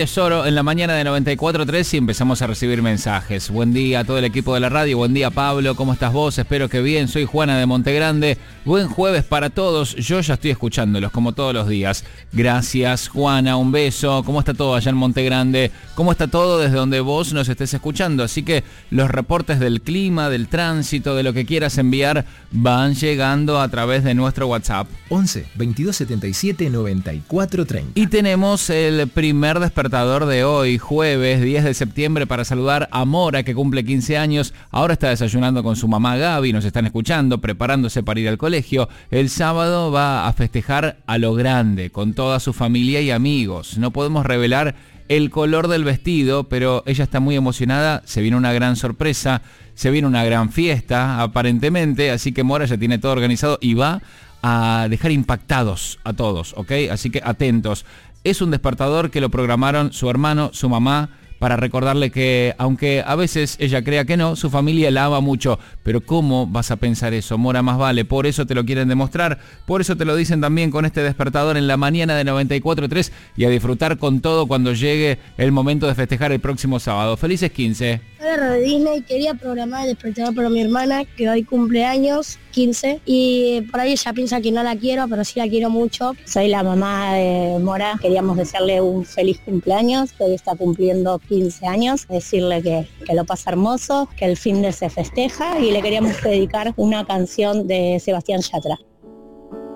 Tesoro en la mañana de 94.3 y empezamos a recibir mensajes. Buen día a todo el equipo de la radio, buen día Pablo, ¿cómo estás vos? Espero que bien, soy Juana de Montegrande. Buen jueves para todos, yo ya estoy escuchándolos como todos los días. Gracias Juana, un beso. ¿Cómo está todo allá en Montegrande? ¿Cómo está todo desde donde vos nos estés escuchando? Así que los reportes del clima, del tránsito, de lo que quieras enviar, van llegando a través de nuestro WhatsApp. 11 22 77 94 30. Y tenemos el primer despertador de hoy, jueves 10 de septiembre, para saludar a Mora, que cumple 15 años. Ahora está desayunando con su mamá Gaby, nos están escuchando, preparándose para ir al colegio. El sábado va a festejar a lo grande, con toda su familia y amigos. No podemos revelar el color del vestido, pero ella está muy emocionada, se viene una gran sorpresa, se viene una gran fiesta, aparentemente, así que Mora ya tiene todo organizado y va a dejar impactados a todos, ¿ok? Así que atentos. Es un despertador que lo programaron su hermano, su mamá, para recordarle que, aunque a veces ella crea que no, su familia la ama mucho. Pero ¿cómo vas a pensar eso, Mora? Más vale, por eso te lo quieren demostrar, por eso te lo dicen también con este despertador en la mañana de 94.3 y a disfrutar con todo cuando llegue el momento de festejar el próximo sábado. ¡Felices 15! Soy de Disney, quería programar el despertador para mi hermana, que hoy cumpleaños, 15, y por ahí ella piensa que no la quiero, pero sí la quiero mucho. Soy la mamá de Mora, queríamos desearle un feliz cumpleaños, que hoy está cumpliendo 15 años, decirle que lo pasa hermoso, que el fin de se festeja y le queríamos dedicar una canción de Sebastián Yatra.